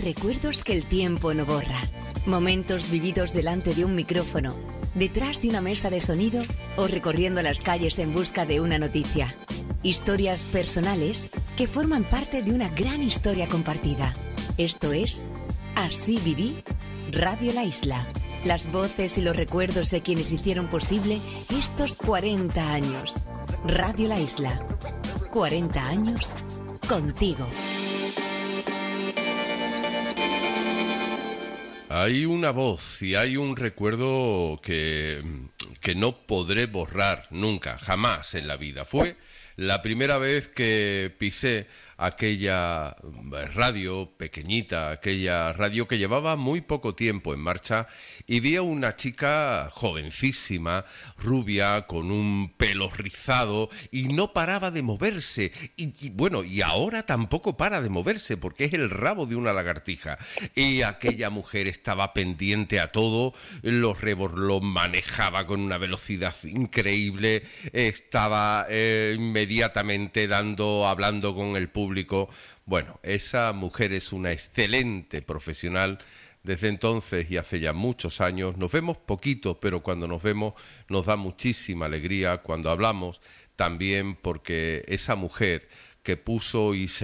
recuerdos que el tiempo no borra. Momentos vividos delante de un micrófono, detrás de una mesa de sonido o recorriendo las calles en busca de una noticia. Historias personales que forman parte de una gran historia compartida. Esto es Así Viví, Radio La Isla. Las voces y los recuerdos de quienes hicieron posible estos 40 años. Radio La Isla. 40 años contigo. Hay una voz y hay un recuerdo que no podré borrar nunca, jamás en la vida. Fue la primera vez que pisé aquella radio pequeñita, aquella radio que llevaba muy poco tiempo en marcha, y vi a una chica jovencísima, rubia, con un pelo rizado, y no paraba de moverse, y ahora tampoco para de moverse, porque es el rabo de una lagartija, y aquella mujer estaba pendiente a todo, los lo manejaba con una velocidad increíble, estaba inmediatamente hablando con el público. Bueno, esa mujer es una excelente profesional. Desde entonces y hace ya muchos años nos vemos poquito, pero cuando nos vemos nos da muchísima alegría. Cuando hablamos también, porque esa mujer que puso y se